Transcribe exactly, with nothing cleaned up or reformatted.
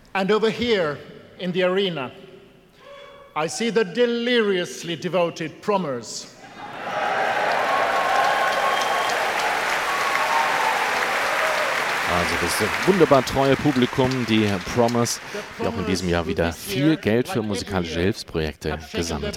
And over here in the arena, I see the deliriously devoted Promers. Also das wunderbar treue Publikum, die Promers, die auch in diesem Jahr wieder viel Geld für musikalische Hilfsprojekte gesammelt haben.